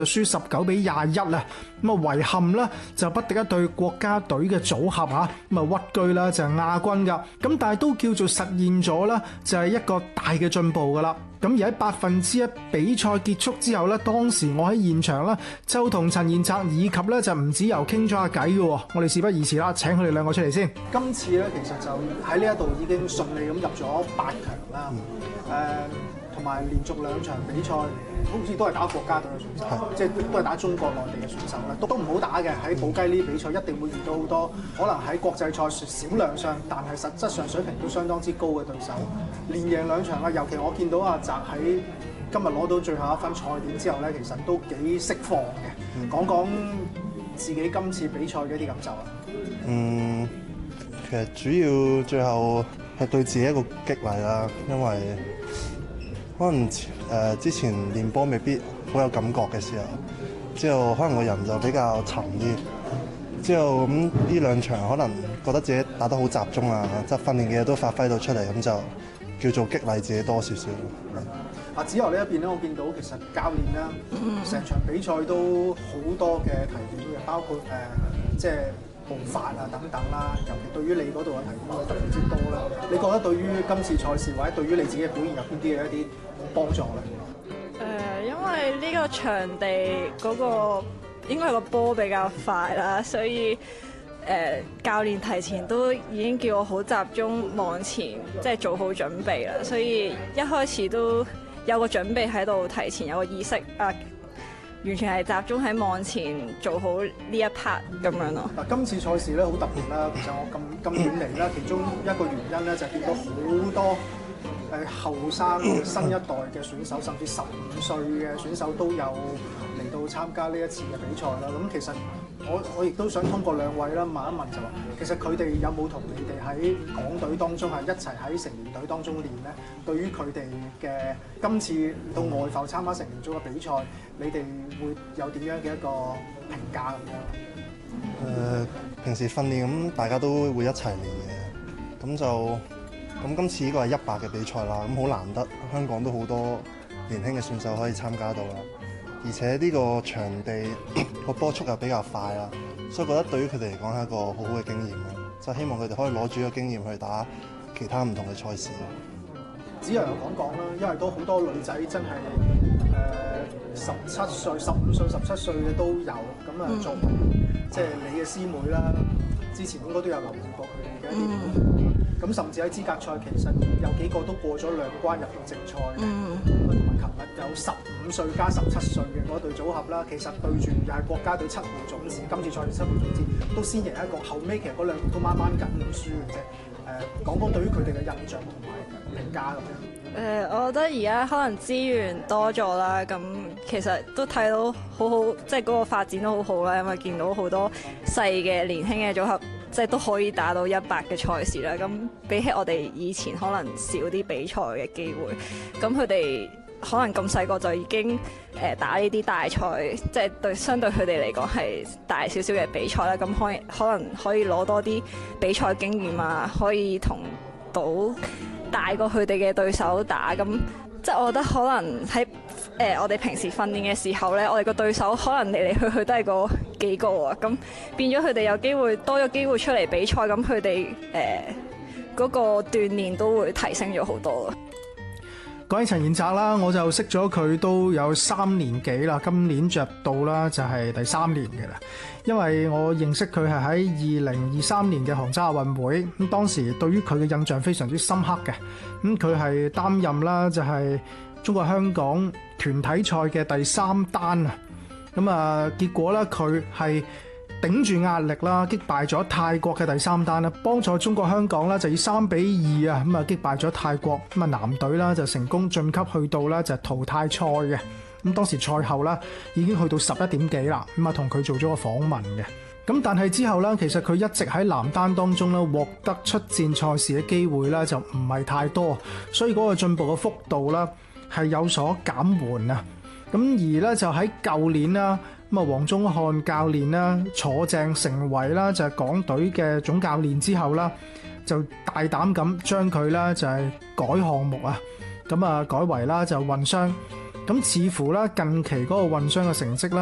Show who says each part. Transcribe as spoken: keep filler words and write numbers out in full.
Speaker 1: 輸十九比廿一啦，咁啊遺憾啦就不敵一隊國家隊嘅組合嚇，咁啊屈居啦就係亞軍噶，咁但係都叫做實現咗啦，就係一個大嘅進步噶啦。咁而喺百分之一比賽結束之後咧，當時我喺現場啦，就同陳彥澤以及咧就吳子柔傾咗下偈嘅喎，我哋事不宜遲啦，請佢哋兩個出嚟先。今次咧其實就喺呢一度已經順利咁入咗八強啦，誒、嗯。同埋連續兩場比賽，好似都係打國家隊嘅選手，即係都係打中國內地嘅選手啦，都都唔好打嘅。喺寶雞呢啲比賽一定會遇到好多可能喺國際賽少量上，但係實質上水平都相當之高嘅對手。連贏兩場啦，尤其我見到阿澤喺今日攞到最後一分賽點之後咧，其實都幾釋放嘅。講講自己今次比賽嘅一啲感受啊。
Speaker 2: 嗯，其實主要最後係對自己一個激勵啦，因為可能誒、呃、之前練波未必好有感覺嘅時候，之後可能個人就比較沉啲，之後咁呢、嗯、兩場可能覺得自己打得好集中啊，即係訓練嘅嘢都發揮到出嚟，咁就叫做激勵自己多少少。
Speaker 1: 啊，子柔呢一邊咧，我見到其實教練啦，成場比賽都好多嘅提點嘅，包括誒、呃、即係步伐啊等等啦，尤其對於你嗰度嘅提點特別之多啦。你覺得對於今次賽事或者對於你自己嘅表現有邊啲嘅一啲幫助咧？
Speaker 3: 誒、呃，因為呢個場地嗰、那個應該係個波比較快啦，所以誒、呃、教練提前都已經叫我好集中望前，即係做好準備啦。所以一開始都有個準備喺度，提前有個意識啊，完全係集中喺望前做好呢一 part 咁樣咯。
Speaker 1: 嗱，今次賽事咧好特別啦，其實我咁咁遠嚟啦，其中一個原因咧就係見到好多誒後生嘅新一代嘅選手，甚至十五歲嘅選手都有嚟到參加呢一次嘅比賽啦。咁其實我我亦都想通過兩位啦問一問就話，其實佢哋有冇同你哋喺港隊當中係一齊喺成年隊當中練咧？對於佢哋嘅今次到外埠參加成年組嘅比賽，你哋會有點樣嘅一個評價咁樣？誒、
Speaker 2: 呃，平時訓練咁大家都會一齊練嘅，咁就。咁今次呢個係一百嘅比賽啦，咁好難得，香港都好多年輕嘅選手可以參加到啦，而且呢個場地個波速又比較快啦，所以覺得對於佢哋嚟講係一個好好嘅經驗咯，就希望佢哋可以攞住呢個經驗去打其他唔同嘅賽事。
Speaker 1: 子柔又講講啦，因為都好多女仔真係誒十七歲、十五歲、十七歲嘅都有，咁啊作為即係你嘅師妹啦，之前應該都有留意過佢哋嘅一啲表現。咁甚至喺資格賽，其實有幾個都過咗兩關入到正賽嘅。嗯。同埋琴日有十五歲加十七歲嘅嗰隊組合啦，其實對住又係國家隊七號種子，今次賽事七號種子都先贏一個，後尾其實嗰兩個都掹掹緊咁輸嘅啫。誒、呃，講講對於佢哋嘅印象同埋評價咁樣。誒、
Speaker 3: 呃，我覺得而家可能資源多咗啦，咁其實都睇到好好，即係嗰個發展都好好啦，因為見到好多細嘅年輕嘅組合。即係都可以打到一百嘅賽事啦，咁比起我哋以前可能少啲比賽嘅機會，咁佢哋可能咁細個就已經誒打呢啲大賽，即係對相對佢哋嚟講係大少少嘅比賽啦，咁可以可能可以攞多啲比賽經驗啊，可以同到大過佢哋嘅對手打，咁即係我覺得可能喺誒、呃、我哋平時訓練嘅時候咧，我哋個對手可能嚟嚟去去都係個幾個啊，咁變咗佢哋有機會多咗機會出嚟比賽，咁佢哋誒嗰個鍛鍊都會提升咗好多。
Speaker 1: 講起陳彥澤啦，我就識咗佢都有三年幾啦，今年着到啦就係第三年嘅啦。因為我認識佢係喺二零二三年嘅杭州亞運會，咁當時對於佢嘅印象非常之深刻嘅。咁佢係擔任啦就係中國香港團體賽嘅第三單啊。咁啊，結果咧佢係頂住壓力啦，擊敗咗泰國嘅第三單啦，幫助中國香港啦就以三比二啊咁啊擊敗咗泰國，咁啊男隊啦就成功晉級去到啦就淘汰賽嘅。咁當時賽後啦已經去到十一點幾啦，咁啊同佢做咗個訪問嘅。咁但係之後咧，其實佢一直喺男單當中咧獲得出戰賽事嘅機會咧就唔係太多，所以嗰個進步嘅幅度啦係有所減緩啊。咁而咧就喺舊年啦。咁啊，黃宗漢教練啦坐正成為啦就係港隊嘅總教練之後啦，就大膽咁將佢啦就係改項目啊，咁啊改為啦就混雙。 咁似乎咧近期嗰個混雙嘅成績咧